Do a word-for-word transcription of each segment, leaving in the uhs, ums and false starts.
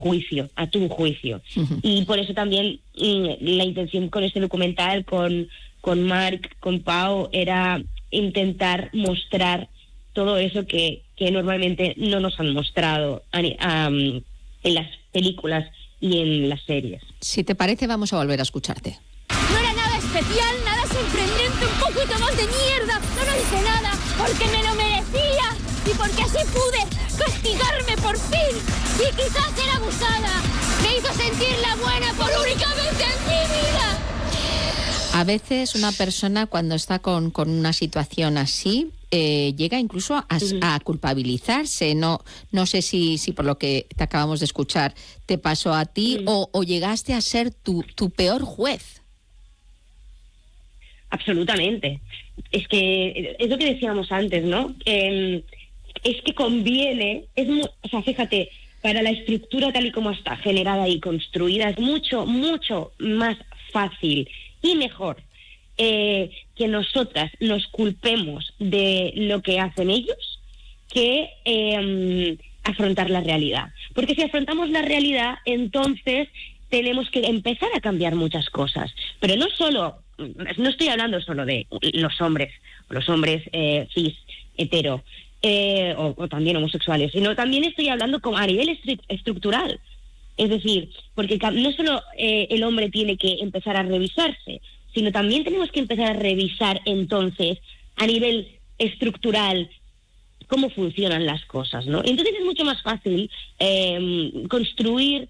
juicio, a tu juicio. Uh-huh. Y por eso también la intención con este documental, con, con Marc, con Pau, era intentar mostrar todo eso que, que normalmente no nos han mostrado um, en las películas y en las series. Si te parece, vamos a volver a escucharte. No era nada especial, nada sorprendente, un poquito más de mierda. No lo hice nada porque me lo merecía y porque así pude castigarme por fin. Y quizás ser abusada me hizo sentir la buena por única vez en mi vida. A veces una persona cuando está con, con una situación así eh, llega incluso a, a culpabilizarse. No, no sé si, si por lo que te acabamos de escuchar te pasó a ti mm. o, o llegaste a ser tu, tu peor juez. Absolutamente. Es que es lo que decíamos antes, ¿no? Eh, es que conviene, es muy, o sea, fíjate, para la estructura tal y como está generada y construida es mucho, mucho más fácil y mejor eh, que nosotras nos culpemos de lo que hacen ellos que eh, afrontar la realidad. Porque si afrontamos la realidad, entonces tenemos que empezar a cambiar muchas cosas. Pero no solo, no estoy hablando solo de los hombres, los hombres eh, cis, hetero, eh, o, o también homosexuales, sino también estoy hablando como a nivel estru- estructural. Es decir, porque no solo eh, el hombre tiene que empezar a revisarse, sino también tenemos que empezar a revisar entonces a nivel estructural cómo funcionan las cosas, ¿no? Entonces es mucho más fácil eh, construir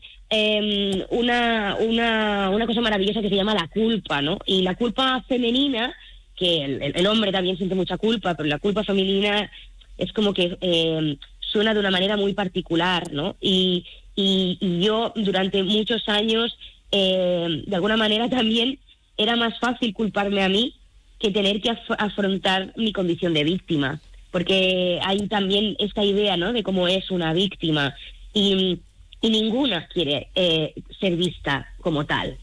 eh, una, una, una cosa maravillosa que se llama la culpa, ¿no? Y la culpa femenina, que el, el hombre también siente mucha culpa, pero la culpa femenina es como que eh, suena de una manera muy particular, ¿no? Y Y, y yo durante muchos años, eh, de alguna manera también era más fácil culparme a mí que tener que af- afrontar mi condición de víctima, porque hay también esta idea, ¿no?, de cómo es una víctima y, y ninguna quiere eh, ser vista como tal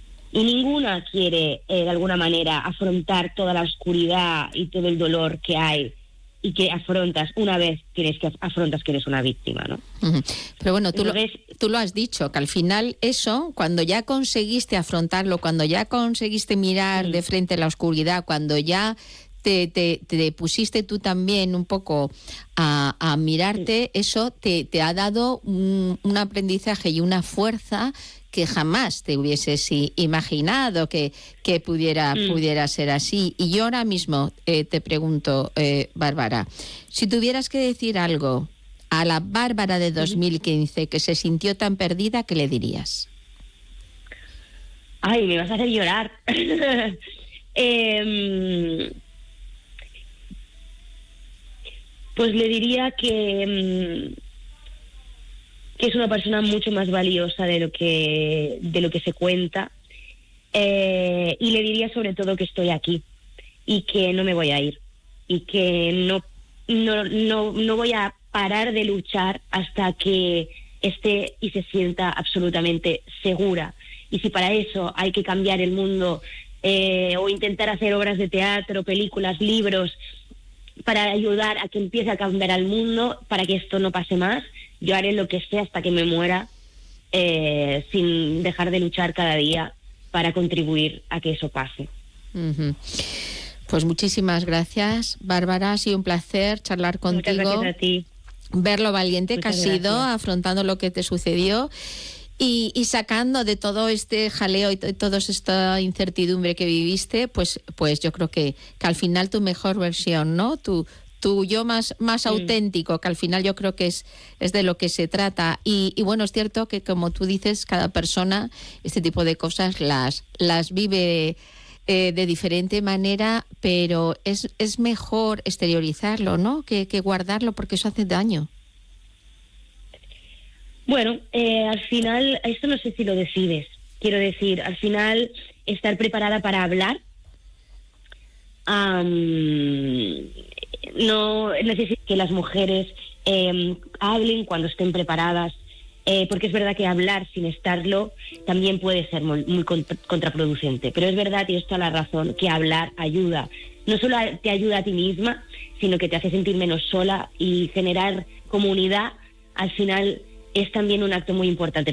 y ninguna quiere eh, de alguna manera afrontar toda la oscuridad y todo el dolor que hay y que afrontas una vez tienes que afrontas que eres una víctima, ¿no? Uh-huh. Pero bueno, tú, Entonces, lo, tú lo has dicho, que al final eso, cuando ya conseguiste afrontarlo, cuando ya conseguiste mirar sí. de frente la oscuridad, cuando ya te, te, te pusiste tú también un poco a, a mirarte, sí. eso te, te ha dado un, un aprendizaje y una fuerza que jamás te hubieses imaginado que, que pudiera, mm. pudiera ser así. Y yo ahora mismo eh, te pregunto, eh, Bárbara, si tuvieras que decir algo a la Bárbara de dos mil quince que se sintió tan perdida, ¿qué le dirías? Ay, me vas a hacer llorar. eh, pues le diría que... que es una persona mucho más valiosa de lo que de lo que se cuenta, eh, y le diría sobre todo que estoy aquí y que no me voy a ir y que no no no no voy a parar de luchar hasta que esté y se sienta absolutamente segura. Y si para eso hay que cambiar el mundo eh, o intentar hacer obras de teatro, películas, libros para ayudar a que empiece a cambiar al mundo, para que esto no pase más, yo haré lo que sea hasta que me muera, eh, sin dejar de luchar cada día para contribuir a que eso pase. Uh-huh. Pues muchísimas gracias, Bárbara. Ha sido un placer charlar contigo. Muchas gracias a ti. Ver lo valiente Muchas que has sido gracias. afrontando lo que te sucedió y, y sacando de todo este jaleo y t- toda esta incertidumbre que viviste, pues, pues yo creo que, que al final tu mejor versión, ¿no? Tu tu yo más, más mm. auténtico, que al final yo creo que es, es de lo que se trata. Y, y bueno, es cierto que, como tú dices, cada persona este tipo de cosas las, las vive eh, de diferente manera, pero es, es mejor exteriorizarlo, ¿no?, que, que guardarlo, porque eso hace daño. Bueno, eh, al final, esto no sé si lo decides. Quiero decir, al final, estar preparada para hablar, um, no necesito que las mujeres eh, hablen cuando estén preparadas, eh, porque es verdad que hablar sin estarlo también puede ser muy, muy contraproducente, pero es verdad, y esto es la razón, que hablar ayuda. No solo te ayuda a ti misma, sino que te hace sentir menos sola y generar comunidad. Al final es también un acto muy importante